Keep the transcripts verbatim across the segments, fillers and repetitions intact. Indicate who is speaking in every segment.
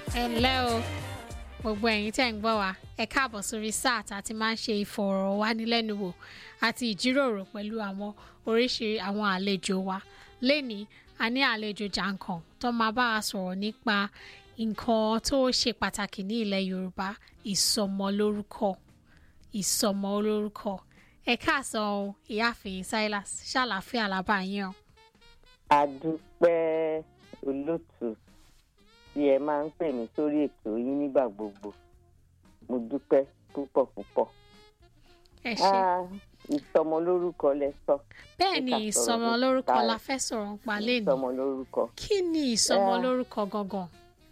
Speaker 1: Hello, gbogbo ẹ̀yin tẹ́ ń gbọ́ wa ẹ káàbọ̀ sórí sáà tá a ti máa ń ṣe ìfọ̀rọ̀wánilẹ́nuwò àti ìjíròrò pẹ̀lú àwọn oríṣi àwọn àlejò wa. Lénìí a ní àlejò jàǹkàn tó máa bá a sọ̀rọ̀ nípa nǹkan tó ṣe pàtàkì ní ilẹ̀ Yorùbá, ìsọmọlórúkọ. Ìsọmọlórúkọ. Ẹ káàsán o, ìyáàfin Silas, ṣàlàáfíà làbá yín o.
Speaker 2: A dúpẹ́ olóòtú tí ẹ máa ń pè mí sórí ètò yín nígbà gbogbo. Mo dúpẹ́ púpọ̀ púpọ̀.
Speaker 1: Ẹ ṣé.
Speaker 2: Ah, ìsọmọlórúkọ lẹ sọ.
Speaker 1: Bẹ́ẹ̀ ni
Speaker 2: Ẹ ká sọ̀rọ̀
Speaker 1: ìsọmọlórúkọ
Speaker 2: nípa
Speaker 1: la fẹ́ sọ̀rọ̀ nípa lénìí.
Speaker 2: ìsọmọlórúkọ.
Speaker 1: Kí ni ìsọmọlórúkọ gangan?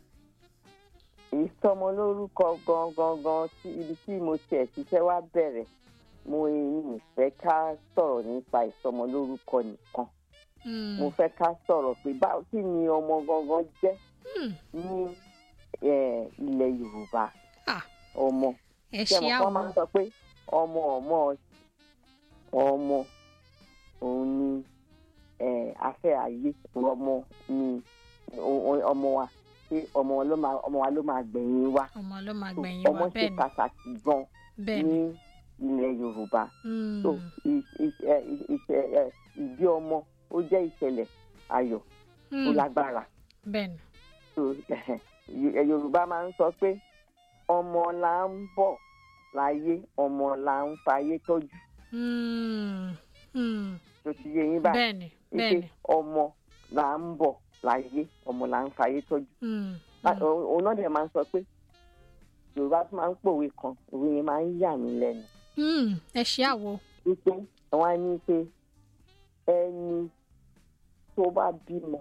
Speaker 2: Ìsọmọlórúkọ gangan gan tí ibi tí mo tiẹ̀ ṣiṣẹ́ wá bẹ̀rẹ̀ mo ní fẹ́ ká sọ̀rọ̀ nípa ìsọmọlórúkọ nìkan.
Speaker 1: Hmm.
Speaker 2: Mo fẹ́ ká sọ̀rọ̀ pé báwo kí ni ọmọ gangan jẹ́
Speaker 1: Hmm.
Speaker 2: ní eh, ilẹ̀ Yorùbá.
Speaker 1: Ah,
Speaker 2: Ọmọ.
Speaker 1: ẹ
Speaker 2: Ṣé
Speaker 1: ṣé
Speaker 2: mo kọ́ máa
Speaker 1: àwọn.
Speaker 2: ń sọ pé ọmọ ọmọ ọmọ òun ni eh, afẹ́ ayé ọmọ ni o- o- ọmọ wa pé ọmọ ló máa ọmọ wa ló máa gbẹ̀yìn wa.
Speaker 1: Ọmọ ló máa
Speaker 2: So,
Speaker 1: gbẹ̀yìn
Speaker 2: ọmọ
Speaker 1: wa
Speaker 2: ṣe
Speaker 1: bẹ́ẹ̀ ni.
Speaker 2: pàtàkì gan
Speaker 1: Bẹ́ẹ̀
Speaker 2: ní
Speaker 1: ni.
Speaker 2: ilẹ̀ Yorùbá.
Speaker 1: Hmm.
Speaker 2: So ì- ì- ẹ- ì- ìṣe- ẹ, ìbí ọmọ ó jẹ́ ìṣẹ̀lẹ̀ ayọ̀ tó
Speaker 1: Hmm.
Speaker 2: lágbára.
Speaker 1: Bẹ́ẹ̀ ni.
Speaker 2: So ẹ, Yorùbá máa ń sọ pé ọmọ là ń bọ̀ láyé ọmọ là ń fayé tọ́jú.
Speaker 1: Hmm. Hmm.
Speaker 2: Tó ti yé yín báyìí.
Speaker 1: Bẹ́ẹ̀ ni. Bẹ́ẹ̀
Speaker 2: Wípé
Speaker 1: ni.
Speaker 2: ọmọ là ń bọ̀ láyé ọmọ là ń fayé tọ́jú.
Speaker 1: Hmm.
Speaker 2: Lá- òun òun náà dẹ̀ máa ń sọ pé Yorùbá tún máa ń pòwe kan òwe yẹn máa ń yà mí lẹ́nu.
Speaker 1: Hmm. Ẹ ṣé àwo.
Speaker 2: Wípé àwọn á ní pé ẹni tó bá bímọ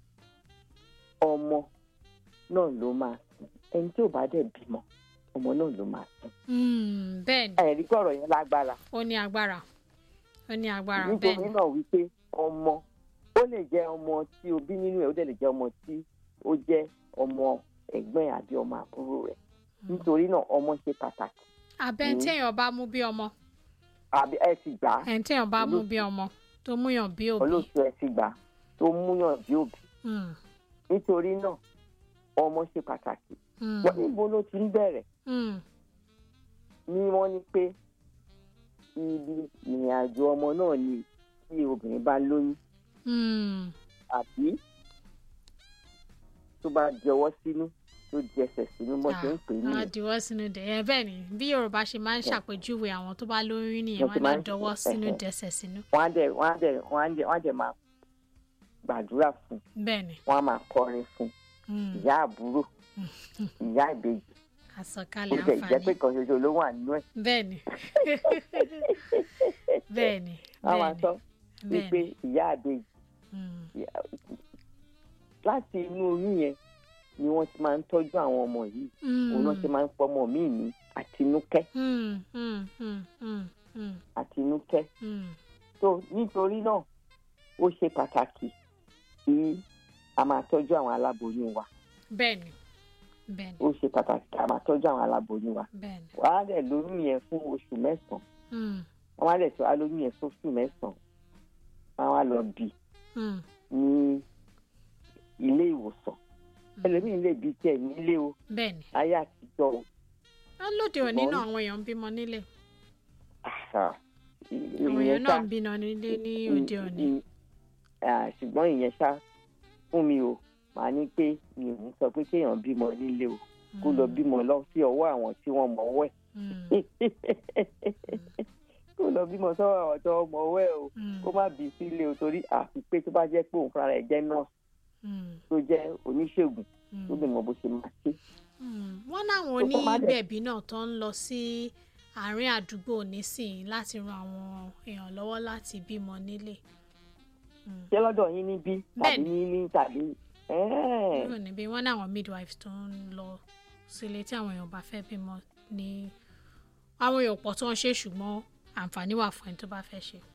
Speaker 2: ọmọ náà ló máa sìn ẹni tí ò bá dẹ̀ bímọ ọmọ náà ló máa sìn.
Speaker 1: Hmm. Bẹ́ẹ̀ ni.
Speaker 2: Ẹ̀rí pé ọ̀rọ̀ yẹn lágbára.
Speaker 1: Ó ní agbára. Ó ní agbára. Bẹ́ẹ̀
Speaker 2: Nítorí
Speaker 1: ni.
Speaker 2: náà wípé ọmọ ó lè jẹ́ ọmọ tí o bí nínú ẹ̀ ó dẹ̀ lè jẹ́ ọmọ tí ó jẹ́ ọmọ ẹ̀gbọ́n ẹ̀ àbí ọmọ àbúrò rẹ̀. Nítorí náà ọmọ ṣe pàtàkì.
Speaker 1: Abẹ́
Speaker 2: Hmm.
Speaker 1: téèyàn bá mú bí ọmọ.
Speaker 2: Àbí ẹ ti gbà á
Speaker 1: Ẹni téèyàn bá mú
Speaker 2: Olóòtú.
Speaker 1: bí ọmọ tó múyàn bí òbí.
Speaker 2: olóòtú ẹ ti gbà á tó múyàn bí òbí.
Speaker 1: Hmm.
Speaker 2: Nítorí náà ọmọ ṣe pàtàkì.
Speaker 1: Hmm.
Speaker 2: Wọ́n níbo ló ti ń bẹ̀rẹ̀
Speaker 1: Hmm.
Speaker 2: ní wọ́n ní pé ibi ìrìn àjò ọmọ náà ni tí obìnrin bá lóyún
Speaker 1: Hmm.
Speaker 2: àbí tó bá jọwọ́ sínú tó jẹsẹ̀ sínú bó ṣe ń pè é
Speaker 1: Ah,
Speaker 2: nìyẹn.
Speaker 1: dìwọ́ sínú dẹ̀ ẹ bẹ́ẹ̀ ni bí Yorùbá ṣe máa ń ṣàpèjúwe àwọn tó bá lóyún nìyẹn
Speaker 2: Wọ́n
Speaker 1: wọ́n
Speaker 2: ti
Speaker 1: á
Speaker 2: máa
Speaker 1: ní
Speaker 2: ń-
Speaker 1: dọwọ́ sínú
Speaker 2: ẹ̀hẹ̀.
Speaker 1: dẹsẹ̀ sínú.
Speaker 2: Wọ́n á dẹ̀ wọ́n á dẹ̀ wọ́n á dẹ̀ wọ́n á dẹ̀ máa gbàdúrà fún
Speaker 1: Bẹ́ẹ̀ ni.
Speaker 2: wọ́n á máa kọrin fún
Speaker 1: Hmm.
Speaker 2: ìyá àbúrò ìyá ìbejì ó
Speaker 1: Àsọkalẹ̀
Speaker 2: jẹ́ ìjẹ́ pé
Speaker 1: àǹfààní.
Speaker 2: kan ṣoṣo ló wà nínú ẹ̀.
Speaker 1: Bẹ́ẹ̀ ni. Bẹ́ẹ̀ ni.
Speaker 2: Wọ́n á máa
Speaker 1: Bẹ́ẹ̀
Speaker 2: sọ
Speaker 1: ni.
Speaker 2: wípé
Speaker 1: Bẹ́ẹ̀ ni.
Speaker 2: ìyá ìbejì
Speaker 1: Hmm.
Speaker 2: láti inú oyún yẹn ni wọ́n ti máa ń tọ́jú àwọn ọmọ yìí. Òun náà ṣe máa ń pọ́mọ míì ní Àtinúkẹ́
Speaker 1: Hmm. Hmm. Hmm. Hmm. Hmm.
Speaker 2: Àtinúkẹ́.
Speaker 1: Hmm.
Speaker 2: So nítorí náà ó ṣe pàtàkì kí a máa tọ́jú àwọn aláboyún wa.
Speaker 1: Bẹ́ẹ̀ ni. Bẹ́ẹ̀ ni.
Speaker 2: Ó ṣe pàtàkì kí a máa tọ́jú àwọn aláboyún wa.
Speaker 1: Bẹ́ẹ̀ ni.
Speaker 2: Wọ́n á dẹ̀ lóyún yẹn fún oṣù mẹ́sàn-án.
Speaker 1: Hmm.
Speaker 2: Wọ́n á dẹ̀ tó alóyún yẹn fún oṣù mẹ́sàn-án. Wọ́n á lọ bí
Speaker 1: Hmm.
Speaker 2: ní ilé ìwòsàn. Ẹlòmíì lè bí tiẹ̀ nílé o
Speaker 1: Bẹ́ẹ̀ ni.
Speaker 2: ayé àtijọ́ o.
Speaker 1: Wọ́n lóde òní
Speaker 2: Ṣùgbọ́n-
Speaker 1: náà àwọn èèyàn ń bímọ nílé.
Speaker 2: Àṣà, ì-
Speaker 1: Àwọn
Speaker 2: ìyẹn
Speaker 1: èèyàn náà
Speaker 2: ṣá-
Speaker 1: ń bímọ nílé ní òde
Speaker 2: ì-
Speaker 1: òní.
Speaker 2: ì- à, ṣùgbọ́n ìyẹn ṣá fún mi o màá ní pé mi ò ní sọ pé kéèyàn bímọ nílé o kó lọ bímọ lọ sí ọwọ́ àwọn tí wọ́n mọ̀ ọwọ́ ẹ̀.
Speaker 1: Hmm.
Speaker 2: kó lọ bímọ sọ́wọ́ àwọn tó mọ̀ ọwọ́ ẹ̀ o
Speaker 1: Hmm.
Speaker 2: kó má bí sílé o torí àfi pé tó bá jẹ́ pé òun fúnra rẹ̀ jẹ́ nọ́ọ̀sì
Speaker 1: Hmm.
Speaker 2: tó jẹ́ oníṣègùn tó lè
Speaker 1: Hmm.
Speaker 2: mọ bó ṣe máa ṣe.
Speaker 1: Hmm. Wọ́n láwọn
Speaker 2: Tó kọ́ má dẹ̀-
Speaker 1: onígbẹ̀bí náà tó ń lọ sí àárín àdúgbò nísìnyí láti ran àwọn èèyàn lọ́wọ́ láti bímọ nílé. Hmm.
Speaker 2: ṣé lọ́dọ̀ yín níbí tàbí
Speaker 1: Bẹ́ẹ̀ni.
Speaker 2: ní ní tàbí ẹ́ẹ̀.
Speaker 1: Kúrò níbí wọ́n ní àwọn midwives tó ń lọ sílé tí àwọn èèyàn bá fẹ́ bímọ ní àwọn èèyàn pọ̀ tó ń ṣe ṣùgbọ́n àǹfààní wà fún ẹni tó bá fẹ́ ṣe.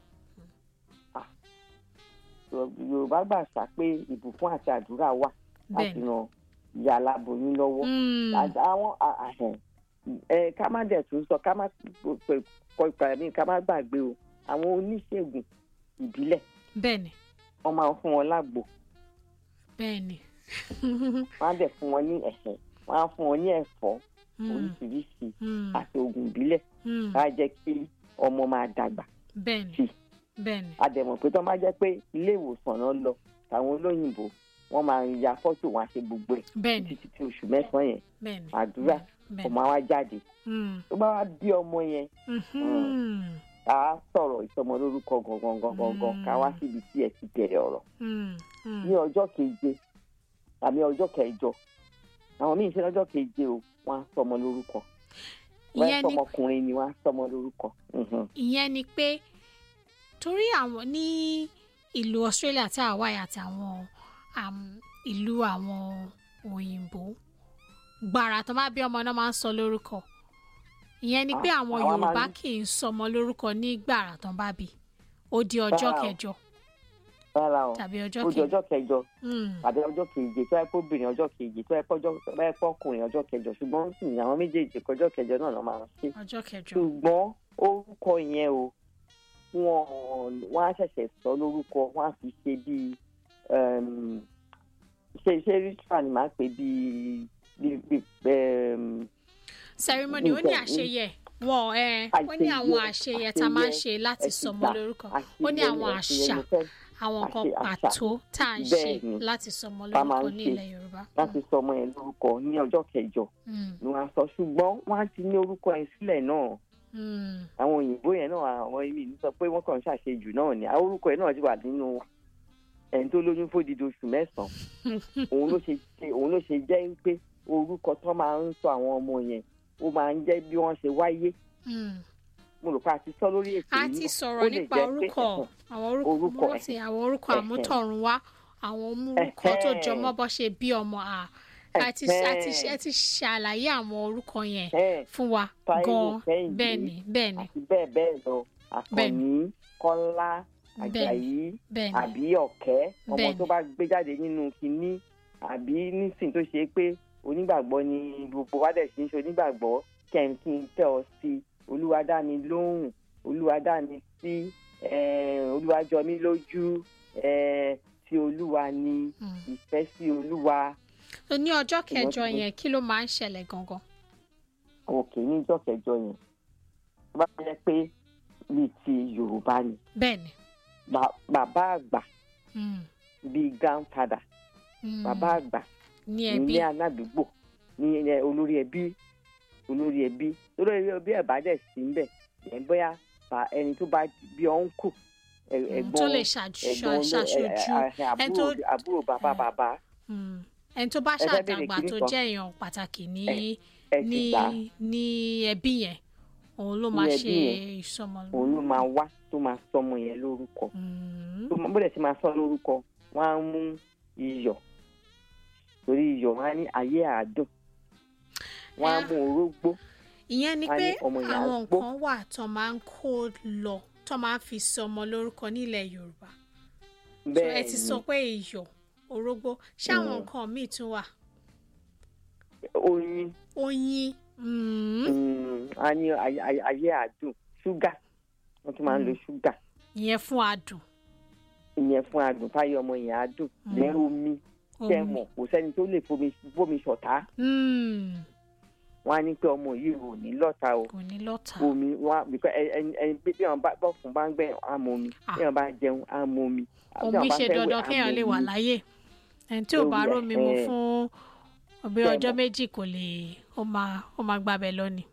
Speaker 2: Yorùbá gbà ṣá pé ìbùkún àti àdúrà wà láti
Speaker 1: Bẹ́ẹ̀ni.
Speaker 2: ran ìyá aláboyún lọ́wọ́.
Speaker 1: Hmm.
Speaker 2: Àti àwọn à- àhẹn, ẹ ká má dẹ̀ tún sọ ká má pè- kọ ìpàdé mi ká má gbàgbé o àwọn oníṣègùn ìbílẹ̀
Speaker 1: Bẹ́ẹ̀ ni.
Speaker 2: wọ́n máa ń fún wọn lágbo
Speaker 1: Bẹ́ẹ̀ ni.
Speaker 2: wọ́n á dẹ̀ fún wọn ní ẹ̀hẹ̀ wọ́n á fún wọn ní ẹ̀fọ́ oríṣiríṣi àti oògùn ìbílẹ̀ á jẹ́ kí ọmọ máa dàgbà sí. àdẹ̀mọ̀ pé tó máa jẹ́ pé ilé ìwòsàn náà lọ àwọn olóyìnbó wọ́n máa ń ya fọ́tò wọn àti gbogbo ẹ̀ títí tí oṣù mẹ́sàn-án yẹn àdúrà ọmọ wa jáde tó bá wá bí ọmọ yẹn a sọ̀rọ̀ ìsọmọ lórúkọ gangan gangan ká wá síbi tí ẹ ti bẹ̀rẹ̀ ọ̀rọ̀ ní ọjọ́ keje àmì ọjọ́ kẹjọ àwọn míì ṣe lọ́jọ́ keje o wọ́n á sọmọ lórúkọ wọ́n á sọmọkùnrin ni wọ́n á sọmọ lórúkọ.
Speaker 1: ìyẹn ni pé torí àwọn ní ìlú Australia tí àwa yà àti àwọn ìlú àwọn òyìnbó gbàrà tó bá bí ọmọ náà máa ń sọ lórúkọ ìyẹn ni pé àwọn Yorùbá kì í sọmọ lórúkọ ní gbàrà tó bá bí ó di ọjọ́ kẹjọ tàbí ọjọ́
Speaker 2: kẹjọ ó di ọjọ́ kẹjọ tàbí ọjọ́ keje tó yẹ kó obìnrin ọjọ́ keje tó yẹ kó ọkùnrin ọjọ́ kẹjọ ṣùgbọ́n sì ní àwọn méjèèjì kọjọ́ kẹjọ náà ló máa ń ṣe
Speaker 1: ọjọ́ kẹjọ
Speaker 2: ṣùgbọ́n orúkọ yẹn o wọn wọn á ṣẹ̀ṣẹ̀ sọ lórúkọ wọn á fi ṣe bíi ṣe ṣe ritual ni màá pè bíi bíi
Speaker 1: ceremony ó ní àṣeyẹ wọn ẹ ó ní àwọn àṣeyẹ tá a máa ń ṣe láti sọmọ lórúkọ ó ní àwọn àṣà àwọn kan pàtó tá à ń ṣe láti sọmọ lórúkọ ní ilẹ̀ Yorùbá.
Speaker 2: láti sọmọ yẹn lórúkọ ní ọjọ́ kẹjọ ni wọ́n á sọ ṣùgbọ́n wọ́n á ti ní orúkọ yẹn sílẹ̀ náà àwọn òyìnbó yẹn náà àwọn ibi ní sọ pé wọ́n kàn ń ṣàṣejù náà ni àwọn orúkọ yẹn náà ti wà nínú ẹni tó lóyún fódìdí oṣù mẹ́sàn-án òun ló ṣe òun ló ṣe jẹ́ pé orúkọ tó máa ń sọ àwọn ọmọ yẹn ó máa ń jẹ́ bí wọ́n ṣe wáyé. mo rò pé a ti sọ lórí ètò yìí
Speaker 1: a ti sọ̀rọ̀ nípa orúkọ àwọn orúkọ mo ti àwọn orúkọ àmútọ̀runwá àwọn orúkọ tó jọmọ́ bó ṣe bí ọmọ à àti àti ẹ ti ṣàlàyé àwọn orúkọ yẹn fún wa gan bẹ́ẹ̀ ni bẹ́ẹ̀ ni.
Speaker 2: àti bẹ́ẹ̀ bẹ́ẹ̀ lọ Àkànní Kọ́lá Àjàyí àbí Ọ̀kẹ́ ọmọ tó bá gbé jáde nínú kinní àbí nísìn tó ṣe pé onígbàgbọ́ ni gbogbo wa dẹ̀ ṣe ń ṣe onígbàgbọ́ kẹ́hìnkì ń tẹ̀ ọ́ sí Olúwadámi lóhùn Olúwadámi sí Olúwajọmí lójú tí Olúwa ni ìfẹ́ sí Olúwa.
Speaker 1: ní ọjọ́ kẹjọ yẹn kí ló máa ń ṣẹlẹ̀ gangan.
Speaker 2: òkè ní ọjọ́ kẹjọ yẹn tó bá yẹ pé bíi ti Yorùbá ni.
Speaker 1: bẹ́ẹ̀ni.
Speaker 2: bàbá àgbà bíi grandfather bàbá àgbà
Speaker 1: ní ẹbí
Speaker 2: ní aládùúgbò ní olórí ẹbí olórí ẹbí olórí ẹbí ẹ̀bá dẹ̀ sí ń bẹ̀ yẹn bóyá ẹni tó bá bí ọ̀nkù ẹ̀gbọ́n
Speaker 1: tó lè ṣàṣojú
Speaker 2: àbúrò bàbá bàbá
Speaker 1: ẹni tó bá ṣàdàgbà tó jẹ́ èèyàn pàtàkì ní ní ní ẹbí yẹn òun ló máa ṣe ìsọmọ lórúkọ
Speaker 2: òun ló máa wá tó máa sọmọ yẹn lórúkọ tó bó dẹ̀ sì máa sọ lórúkọ wọ́n á mú iyọ̀ torí iyọ̀ wọ́n á ní ayé àádùn wọ́n á mú orógbó.
Speaker 1: ìyẹn ni pé àwọn nǹkan wà tó máa ń kó lọ tó máa ń fi sọmọ lórúkọ nílẹ̀ Yorùbá
Speaker 2: bẹ́ẹ̀ ni
Speaker 1: ẹ ti sọ pé iyọ̀ orógbó ṣé àwọn nǹkan míì tún wà.
Speaker 2: oyin
Speaker 1: oyin
Speaker 2: a ní ayé àádùn ṣúgà wọ́n tún máa ń lo ṣúgà.
Speaker 1: ìyẹn fún adùn.
Speaker 2: ìyẹn fún adùn táyọ̀ ọmọ yẹn adùn lẹ́rù omi tẹ̀mọ̀ kò sẹ́ni tó lè bómi ṣọ̀tá. wọ́n á ní pé ọmọ yìí ò ní lọ́ta o
Speaker 1: kò ní lọ́ta
Speaker 2: omi wọn ẹni bí wọn bá bọ́fun bá ń gbẹ̀ á mu omi bí wọn bá jẹun á mu omi.
Speaker 1: omi ṣe dandan kéèyàn lè wà láyé ẹni tí ò bá rómi mu fún ọbẹ ọjọ́ méjì kò lè ó máa ó máa gbàbẹ lọ ni.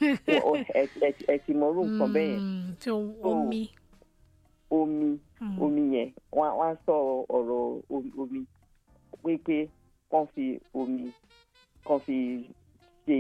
Speaker 2: ẹ ti mọ orú nǹkan bẹ́ẹ̀ yẹn.
Speaker 1: tí omi.
Speaker 2: omi omi yẹn wọ́n á sọ ọ̀rọ̀ omi wípé kàn fi omi kàn fi ṣe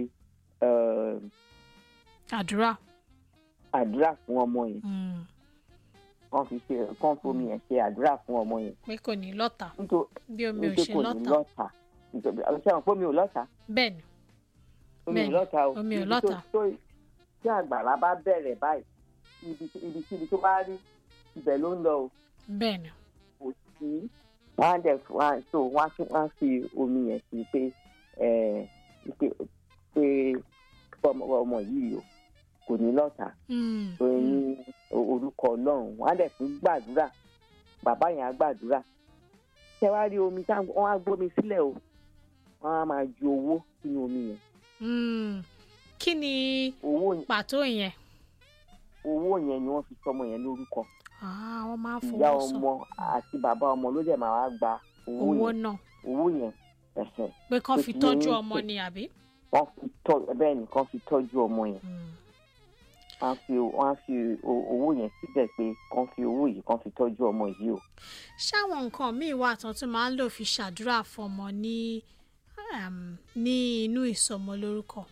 Speaker 1: àdúrà
Speaker 2: àdúrà fún ọmọ yẹn kàn fi ṣe kàn fi omi yẹn ṣe àdúrà fún ọmọ yẹn.
Speaker 1: pé kò ní lọ́tà bí omi ò ṣe lọ́tà
Speaker 2: ṣé àwọn pé omi ò lọ́tà.
Speaker 1: bẹ́ẹ̀ni
Speaker 2: omi ò lọ́tà o
Speaker 1: omi ò lọ́tà.
Speaker 2: tí àgbàrá bá bẹ̀rẹ̀ báyìí ibi kíbi tó bá rí ibẹ̀ ló ń lọ o.
Speaker 1: bẹ́ẹ̀ni.
Speaker 2: kò sí wọ́n á dẹ̀ so wọ́n á fi omi yẹn sí pé pé pé ọmọ yìí o kò ní lọ́tà. tó ní orúkọ Ọlọ́run wọ́n á dẹ̀ tún gbàdúrà bàbá yẹn á gbàdúrà. ṣé wàá rí omi tí wọ́n á gbómi sílẹ̀ o wọ́n á máa ju owó sínú omi yẹn.
Speaker 1: Mm. Kí ni
Speaker 2: owó
Speaker 1: pàtó yẹn?
Speaker 2: owó yẹn ni wọ́n fi sọmọ yẹn lórúkọ.
Speaker 1: Ah, wọ́n máa ń
Speaker 2: ìyá
Speaker 1: fowó sọ.
Speaker 2: ọmọ àti bàbá ọmọ ló dẹ̀ máa wá gba owó
Speaker 1: Owó
Speaker 2: yẹn
Speaker 1: náà.
Speaker 2: owó yẹn ẹ̀hẹ̀.
Speaker 1: Pé kán
Speaker 2: Ó
Speaker 1: fi
Speaker 2: ti
Speaker 1: tọ́jú
Speaker 2: yé
Speaker 1: ọmọ
Speaker 2: yín.
Speaker 1: ni àbí?
Speaker 2: wọ́n fi tọ́ bẹ́ẹ̀ ni kán fi tọ́jú ọmọ yẹn.
Speaker 1: Mm.
Speaker 2: wọ́n á fi wọ́n á fi o- owó yẹn síbẹ̀ pé kán fi owó yìí kán fi tọ́jú ọmọ yìí o.
Speaker 1: Ṣáwọn nǹkan míì wà tán tún máa ń lò fi ṣàdúrà fọmọ ní um, ní inú ìsọmọlórúkọ?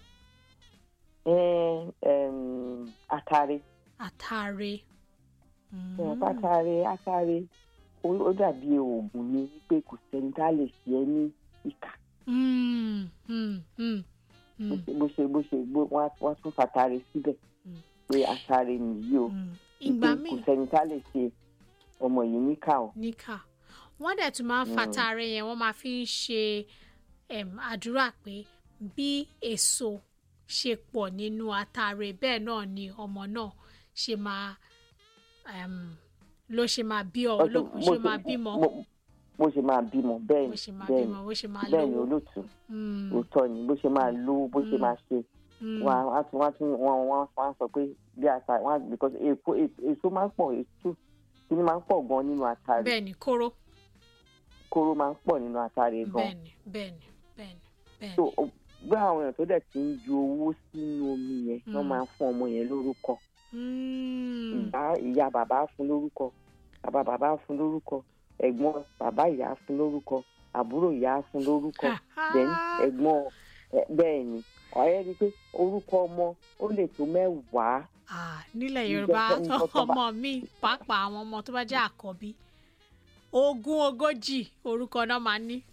Speaker 2: ẹ ẹm, atare
Speaker 1: Àtàrẹ. Mm.
Speaker 2: ẹ atare atare ó ó dàbí oògùn ni wípé kò sẹ́ni tá a lè ṣe ẹ́ ní ìkà.
Speaker 1: Mm. Mm. Mm.
Speaker 2: bó
Speaker 1: Mm.
Speaker 2: ṣe bó ṣe bó ṣe gbó wọ́n á- wọ́n á tún fatare síbẹ̀
Speaker 1: Mm.
Speaker 2: pé atare nìyí o.
Speaker 1: Mm.
Speaker 2: wípé
Speaker 1: Ìgbà
Speaker 2: kò
Speaker 1: míì
Speaker 2: sẹ́ni tá a lè ṣe ọmọ yìí níkà o.
Speaker 1: níkà wọ́n dẹ̀ tún máa ń fàtàrẹ yẹn wọ́n máa fi ń ṣe um, àdúrà pé bí èso ṣe pọ̀ nínú àtàrẹ bẹ́ẹ̀ náà ni ọmọ náà ṣe máa um, ló ṣe máa bí ọ ló ṣe máa bímọ
Speaker 2: bó- bó ṣe máa bímọ bẹ́ẹ̀
Speaker 1: bó
Speaker 2: ni
Speaker 1: ṣe máa
Speaker 2: bẹ́ẹ̀
Speaker 1: bímọ
Speaker 2: ni
Speaker 1: bó ṣe máa
Speaker 2: bẹ́ẹ̀ ni
Speaker 1: lówó.
Speaker 2: olóòtú
Speaker 1: Mm.
Speaker 2: òótọ́ ni bó ṣe máa lówó bó ṣe
Speaker 1: Mm.
Speaker 2: máa ṣe.
Speaker 1: Mm.
Speaker 2: wọn á tún wọn á tún wọn wọn á sọ pé bí ata wọn á because èso èso máa ń pọ̀ èso kíní máa ń pọ̀ gan nínú atare
Speaker 1: bẹ́ẹ̀ ni kóró
Speaker 2: kóró máa ń pọ̀ nínú atare gan.
Speaker 1: bẹ́ẹ̀ ni bẹ́ẹ̀ ni bẹ́ẹ̀ ni bẹ́ẹ̀
Speaker 2: so
Speaker 1: ni.
Speaker 2: o- bí àwọn èèyàn tó dẹ̀ ti ń ju owó sínú omi yẹn wọ́n
Speaker 1: Mm.
Speaker 2: máa ń fún ọmọ yẹn lórúkọ.
Speaker 1: Mm.
Speaker 2: ìyá ìyá bàbá á fún lórúkọ bàbá bàbá á fún lórúkọ ẹ̀gbọ́n bàbá ìyá á fún lórúkọ àbúrò ìyá á fún lórúkọ then ẹ̀gbọ́n ẹ, bẹ́ẹ̀ ni ọ̀rẹ́ rí i pé orúkọ ọmọ ó lè tó mẹ́wàá.
Speaker 1: Ah, nílẹ̀
Speaker 2: Ìjọ
Speaker 1: Yorùbá
Speaker 2: tó ń kọ́ tó bá-
Speaker 1: ọmọ mi pàápàá àwọn ọmọ tó bá jẹ́ àkọ́bí ogún ogójì orúkọ náà máa ní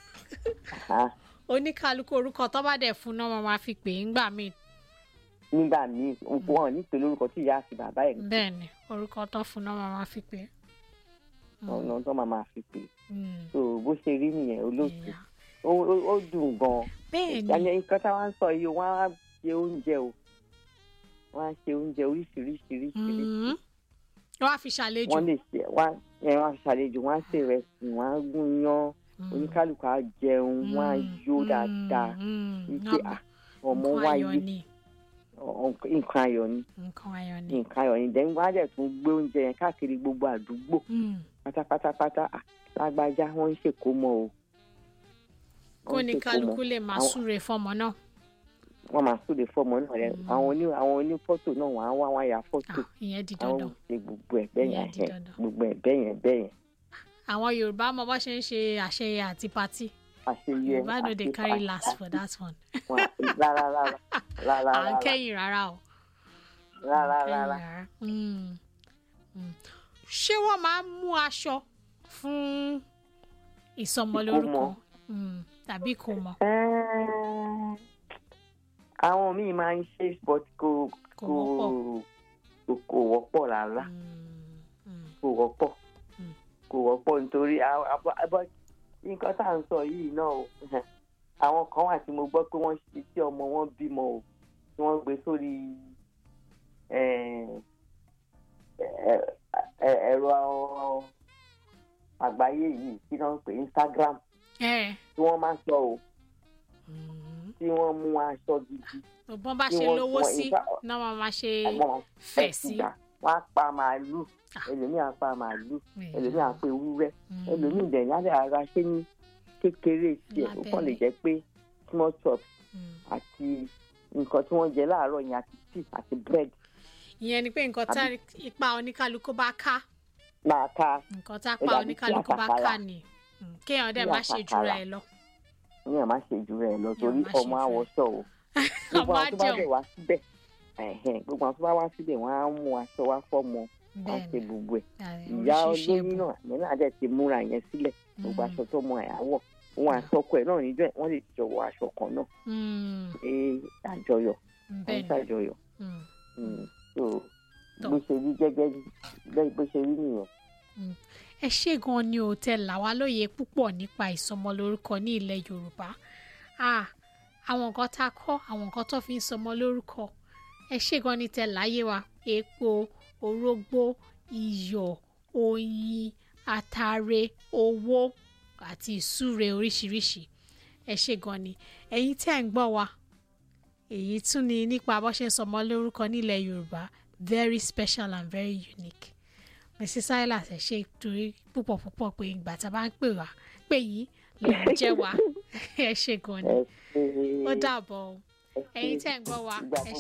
Speaker 2: Ah,
Speaker 1: oníkálukú orúkọ tó bá dẹ̀ fún náà máa máa fi pè é ńgbà míì
Speaker 2: nígbà míì wọn ò ní pè lórúkọ tí ìyá àti bàbá ẹ̀
Speaker 1: bẹ́ẹ̀ ni orúkọ tó fún náà máa máa fi pè é. Mm,
Speaker 2: ọ̀nà tó máa máa fi pè.
Speaker 1: mm,
Speaker 2: so bó ṣe rí nìyẹn olóòtú
Speaker 1: yeah.
Speaker 2: ó ó- ó dùn gan-an.
Speaker 1: bẹ́ẹ̀ ni
Speaker 2: ìyẹn nǹkan táwọn ń sọ yìí wọ́n á ṣe oúnjẹ o wọ́n á ṣe oúnjẹ oríṣiríṣiríṣi
Speaker 1: Mm. wọ́n á fi ṣàlejò.
Speaker 2: wọ́n lè ṣe wọ́n á ẹ̀, wọ́n á ṣàlejò wọ́n á ṣe ìrẹsì wọ́n á gún yán
Speaker 1: Mm,
Speaker 2: oníkálukú á jẹun wọ́n á yó
Speaker 1: mm,
Speaker 2: dáadáa
Speaker 1: mm,
Speaker 2: wípé
Speaker 1: náà-
Speaker 2: à, ọmọ
Speaker 1: nǹkan
Speaker 2: wa
Speaker 1: ayọ̀
Speaker 2: yìí
Speaker 1: ni
Speaker 2: ọ̀- nǹkan ayọ̀ ni
Speaker 1: nǹkan ayọ̀ ni.
Speaker 2: nǹkan ayọ̀ ni dẹ́n wọ́n á dẹ̀ tún gbé oúnjẹ yẹn káàkiri gbogbo àdúgbò
Speaker 1: Mm.
Speaker 2: pátápátápátá à, lágbájá wọ́n ń ṣèkómọ o.
Speaker 1: kó
Speaker 2: Wọ́n ń
Speaker 1: ní
Speaker 2: ṣèkómọ.
Speaker 1: kálukú lè máa
Speaker 2: Àwọn-
Speaker 1: súre fọ́mọ náà.
Speaker 2: wọ́n máa súre fọ́mọ náà rẹ
Speaker 1: Mm.
Speaker 2: àwọn oní àwọn oní fọ́tò náà wọ́n á wá wọ́n á ya fọ́tò
Speaker 1: Ah, ìyẹn di
Speaker 2: àwọn
Speaker 1: dandan.
Speaker 2: ṣe gbogbo ẹ̀ bẹ́ẹ̀
Speaker 1: Ìyẹn
Speaker 2: yẹn
Speaker 1: di
Speaker 2: ẹ̀hẹ̀,
Speaker 1: dandan.
Speaker 2: gbogbo ẹ̀ bẹ́ẹ̀ yẹn bẹ́ẹ̀ yẹn
Speaker 1: àwọn Yorùbá mọ bó ṣe ń ṣe àṣeyẹ àti patí.
Speaker 2: àṣeyẹ
Speaker 1: Yorùbá no dey
Speaker 2: àti-
Speaker 1: carry last for that one.
Speaker 2: wọn- rárá rárá rárá
Speaker 1: à ń
Speaker 2: rárá
Speaker 1: kẹ́yìn rárá o.
Speaker 2: rárá
Speaker 1: À ń kẹ́yìn
Speaker 2: rárá
Speaker 1: rárá. Mm, mm. ṣé wọ́n máa ń mú aṣọ fún ìsọmọlórúkọ
Speaker 2: Ìkómọ.
Speaker 1: Mm, tàbí ìkómọ?
Speaker 2: Ẹ́ẹ̀, àwọn míì máa ń ṣe but kò
Speaker 1: Kò
Speaker 2: kò
Speaker 1: wọ́pọ̀.
Speaker 2: kò- kò wọ́pọ̀ rárá
Speaker 1: Mm, mm,
Speaker 2: kò wọ́pọ̀
Speaker 1: Mm.
Speaker 2: kò wọ́pọ̀ nítorí a- a- a- nǹkan tá à ń sọ yìí náà o àwọn kan wà tí mo gbọ́ pé wọ́n ṣe tí ọmọ wọn bímọ o tí wọ́n gbé sórí ẹ̀, ẹ̀, ẹ̀, ẹ̀rọ àgbáyé yìí tí wọ́n ń pè Instagram
Speaker 1: ẹ
Speaker 2: tí wọ́n máa ń sọ o
Speaker 1: mm.
Speaker 2: tí wọ́n mú aṣọ gidi
Speaker 1: bọ́n bá
Speaker 2: Tí
Speaker 1: ṣe
Speaker 2: wọ́n-
Speaker 1: lówó
Speaker 2: wọ́n-
Speaker 1: sí
Speaker 2: ìfà-
Speaker 1: náà wọ́n máa ṣe
Speaker 2: àwọn
Speaker 1: fẹ̀ sí.
Speaker 2: ẹ̀sìgbà wọ́n á pa màálù
Speaker 1: Ah.
Speaker 2: ẹlòmíà pa màálù
Speaker 1: Mm,
Speaker 2: ẹlòmíà pa ewúrẹ́
Speaker 1: mm.
Speaker 2: ẹlòmíì dẹ̀ yálẹ̀ ara ṣé ní kékeré tiẹ̀ ó kàn lè jẹ́ pé small chops
Speaker 1: Mm.
Speaker 2: àti nǹkan tí wọ́n jẹ láàárọ̀ yẹn àti tea àti bread
Speaker 1: ìyẹn ni pé nǹkan tá ipa oníkálukú bá ká
Speaker 2: máa ká
Speaker 1: nǹkan tá
Speaker 2: Ó
Speaker 1: pa
Speaker 2: dàbí
Speaker 1: oníkálukú bá
Speaker 2: àkàkàrà.
Speaker 1: ká ni Mm, kéèyàn dẹ̀
Speaker 2: Bí
Speaker 1: má ṣe jura
Speaker 2: àkàkàrà.
Speaker 1: ẹ̀ lọ.
Speaker 2: ní ẹ̀ má ṣe jù rẹ̀ lọ torí
Speaker 1: má ṣe
Speaker 2: ọmọ
Speaker 1: jù
Speaker 2: àwọ̀ṣọ o gbogbo
Speaker 1: ọmọ
Speaker 2: àwọn tó bá
Speaker 1: àjẹun
Speaker 2: dẹ̀ wá síbẹ̀ ẹ̀hẹ̀n, gbogbo àwọn tó bá wá síbẹ̀ wọ́n á mú aṣọ wá fọ́mọ wọ́n á
Speaker 1: bẹ́ẹ̀
Speaker 2: ṣe
Speaker 1: ni
Speaker 2: gbogbo ẹ̀
Speaker 1: ààrẹ
Speaker 2: ìyá
Speaker 1: oríṣiríṣi
Speaker 2: olóyún
Speaker 1: ẹ̀bùn.
Speaker 2: náà ìyẹn náà dẹ̀ ti múra yẹn sílẹ̀ gbogbo
Speaker 1: Mm.
Speaker 2: aṣọ tó mọ ẹ̀ àwọ̀ òun àtọkọ ẹ̀ náà níjọ́ ẹ̀ wọ́n lè jọ̀wọ́ aṣọ kan náà
Speaker 1: Mm,
Speaker 2: ṣe àjọyọ̀
Speaker 1: bẹ́ẹ̀
Speaker 2: wọ́n
Speaker 1: ni
Speaker 2: ṣàjọyọ̀
Speaker 1: Mm,
Speaker 2: Mm. so
Speaker 1: Tọ́.
Speaker 2: bó ṣe rí gẹ́gẹ́ bẹ́ẹ̀ bó ṣe rí nìyẹn.
Speaker 1: ẹ ṣé gan ni ò tẹ là wá lóye púpọ̀ nípa ìsọmọlórúkọ ní ilẹ̀ Yorùbá. Ah, àwọn nǹkan tá a kọ́ àwọn nǹkan tó fi ń sọmọ lórúkọ ẹ ṣé gan ni tẹ láyé wa epo orógbó iyọ̀ oyin atare owó àti ìsúre oríṣiríṣi ẹ ṣé gan ni ẹ̀yin tí ẹ̀ ń gbọ́ wa èyí tún ni nípa bó ṣe ń sọmọ lórúkọ nílẹ̀ Yorùbá very special and very unique Missus Silas ẹ ṣé torí púpọ̀ púpọ̀ pé ìgbà tá a bá ń pè wá pé yín lè jẹ́ wa ẹ ṣé gan ni ó dàbọ̀ o ẹ̀yin tẹ́ ń gbọ́ wa ẹ